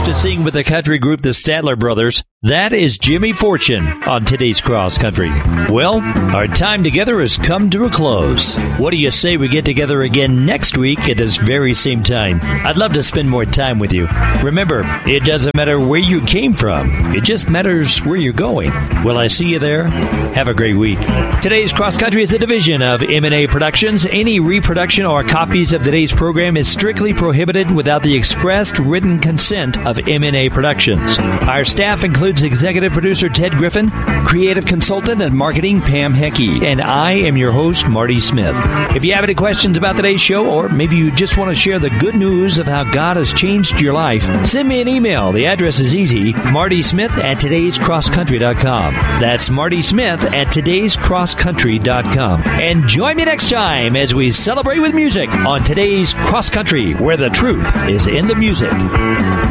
used to sing with the country group the Statler Brothers. That is Jimmy Fortune on today's Cross Country. Well, our time together has come to a close. What do you say we get together again next week at this very same time? I'd love to spend more time with you. Remember, it doesn't matter where you came from. It just matters where you're going. Will I see you there? Have a great week. Today's Cross Country is a division of M&A Productions. Any reproduction or copies of today's program is strictly prohibited without the expressed written consent of M&A Productions. Our staff includes executive producer Ted Griffin, creative consultant and marketing Pam Heckey, and I am your host, Marty Smith. If you have any questions about today's show, or maybe you just want to share the good news of how God has changed your life, send me an email. The address is easy, martysmith@todayscrosscountry.com. That's martysmith@todayscrosscountry.com. And join me next time as we celebrate with music on today's Cross Country, where the truth is in the music.